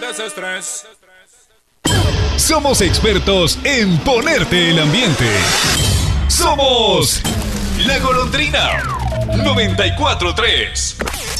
desestrés. Somos expertos en ponerte el ambiente. Somos La Golondrina 94.3.